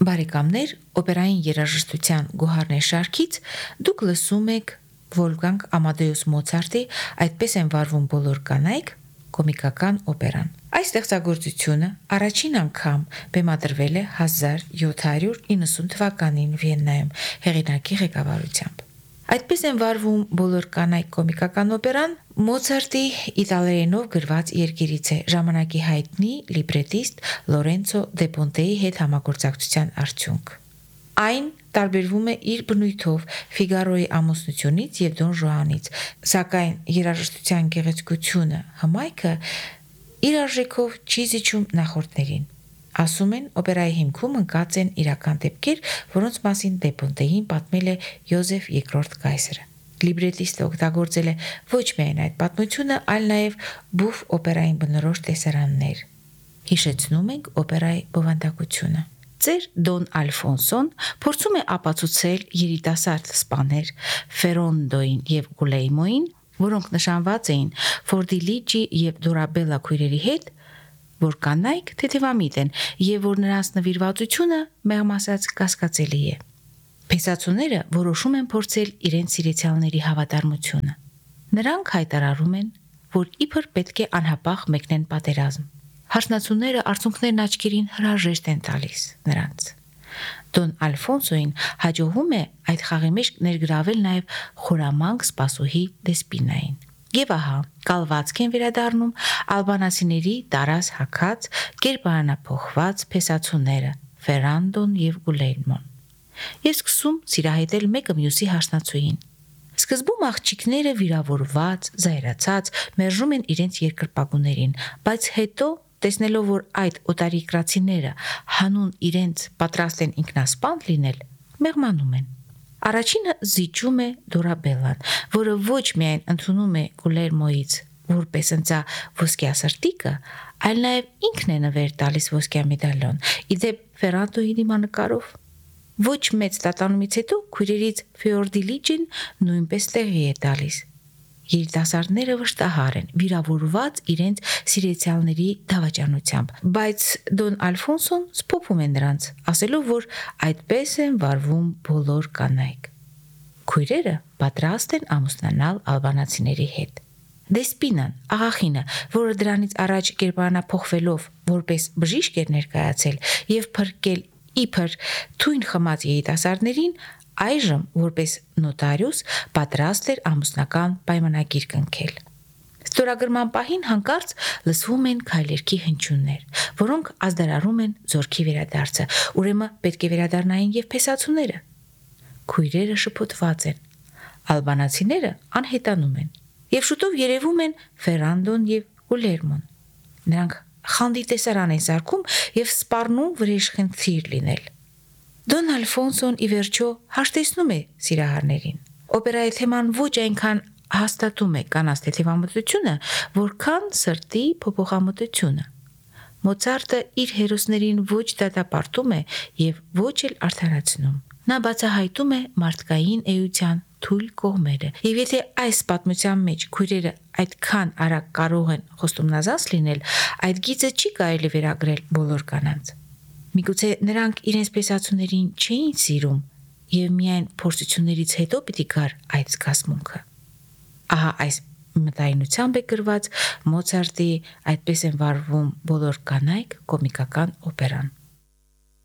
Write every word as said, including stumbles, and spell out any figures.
Բարեկամներ, օպերային երաժշտության գոհարներ շարքից դուք լսում եք Վոլֆգանգ Ամադեուս Մոցարտի «Այդպես են վարվում բոլոր կանայք» կոմիկական օպերան։ Այս ստեղծագործությունը առաջին անգամ բեմադրվել է հազար յոթ հարյուր իննսուն թվականին Վիեննայում հեղինակի ղեկավարությամբ։ Այդպես են վարվում բոլոր կանայք կոմիկական օպերան Մոցարտի իտալերենով գրված երկիրից է ժամանակի հայտնի լիբրետիստ Լորենցո դե Պոնտեի հետ համագործակցության արդյունք։ Այն տարբերվում է իր բնույթով Ֆիգարոյի ամուսնությունից եւ Դոն Ժուանից, սակայն երաժշտության գեղեցկությունը, հմայքը իր արժեքով չի զիջում նախորդներին։ Ասում են, օպերայի հիմքում ընկած են իրական դեպքեր, որոնց մասին դե Պոնտեին պատմել է Յոզեֆ երկրորդ կայսրը։ Լիբրետիստը օգտագործել է ոչ միայն այդ պատմությունը, այլ նաև բուֆ օպերային բնորոշ տեսարաններ։ Հիշեցնում ենք օպերայի բովանդակությունը։ Ծեր Դոն Ալֆոնսոն փորձում է ապացուցել երիտասարդ սպաներ Ֆերոնդոին եւ Գուլեյմոին, որոնք նշանված էին Ֆորդիլիջի եւ Դորաբելլա քույրերի հետ, որ կանայք թեթևամիտ են եւ որ նրանց նվիրվածությունը մեղմ ասած կասկածելի է։ Փեսացուները որոշում են փորձել իրենց սիրեցյալների հավատարմությունը։ Նրանք հայտարարում են, որ իբր պետք է անհապաղ մեկնեն պատերազմ։ Հարսնացուները արցունքներն աչքերին հրաժեշտ են տալիս նրանց։ Դոն Ալֆոնսոին հաջողում է այդ խաղի մեջ ներգրավել նաև խորամանկ սպասուհի Դեսպինային։ Եվ ահա կալվածք են վերադառնում ալբանացիների տարած հագած, կերպարանափոխված փեսացուները Ֆերանդոն եւ Գուլեյմոն։ Ես սկսում սիրահետել մեկը մյուսի հարսնացուին։ Սկզբում աղջիկները վիրավորված, զայրացած մերժում են իրենց երկրպագուներին, բայց հետո տեսնելով, որ այդ օտարիկրացիները հանուն իրենց պատրաստ են ինքնասպան լինել, մեղմանում են։ Առաջինը զիջում է Դորաբելլան, որը ոչ միայն ընդունում է Գուլերմոից որպես ընծա ոսկյասրտիկը, այլ նաև ինքն է նվեր տալիս ոսկյա մեդալյոն, իդեպ Ֆերանդոյի դիմանկարով։ Ոչ մեծ տատանումից հետո քույրերից Ֆեորդիլիջին նույնպես տեղի է տալիս։ Երիտասարդները վշտահար են, վիրավորված իրենց սիրեցյալների դավաճանությամբ, բայց Դոն Ալֆոնսոն սփոփում է նրանց, ասելով, որ այդպես են վարվում բոլոր կանայք։ Քույրերը պատրաստ են ամուսնանալ ալբանացիների հետ։ Դեսպինան, աղախինը, որը դրանից առաջ կերպարանափոխվելով որպես բժիշկ էր ներկայացել եւ փրկել իբր թույն խմած երիտասարդներին, այժմ որպես նոտարիուս պատրաստ էր ամուսնական պայմանագիր կնքել։ Ստորագրման պահին հանկարծ լսվում են քայլերքի հնչյուններ, որոնք ազդարարում են զորքի վերադարձը, ուրեմն պետք է վերադառնային եւ փեսացուները։ Քույրերը շփոթված են, ալբանացիները անհետանում են եւ շուտով երևում են Ֆերանդոն եւ Գուլերմոն։ Նրանք խանդի տեսարան են սարքում եւ սպառնում վրեժխնդիր լինել։ Դոն Ալֆոնսոն ի վերջո հաշտեցնում է սիրահարներին։ Օպերայի թեման ոչ այնքան հաստատում է կանանց թեթևամտությունը, որքան սրտի փոփոխամտությունը։ Մոցարտը իր հերոսներին ոչ դատապարտում է եւ ոչ էլ արդարացնում։ Նա բացահայտում է մարդկային էության թույլ կողմերը։ Եվ եթե այս պատմության մեջ քույրերը այդքան արագ կարող են խոստումնազանց լինել, այդ գիծը չի կարելի վերագրել բոլոր կանանց։ Միգուցե նրանք իրենց փեսացուներին չէին սիրում եւ միայն փորձություններից հետո պիտի գար այդ զգացմունքը։ Ահա այս մտայնությամբ է գրված Մոցարտի «Այդպես են վարվում բոլոր կանայք» կոմիկական օպերան։